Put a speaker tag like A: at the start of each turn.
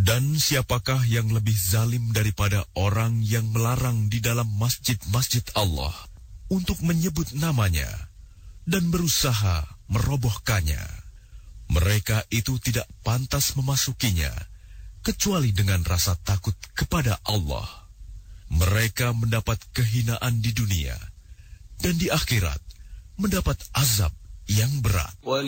A: Dan siapakah yang lebih zalim daripada orang yang melarang di dalam masjid-masjid Allah untuk menyebut namanya dan berusaha merobohkannya? Mereka itu tidak pantas memasukinya, kecuali dengan rasa takut kepada Allah. Mereka mendapat kehinaan di dunia, dan di akhirat mendapat azab yang berat.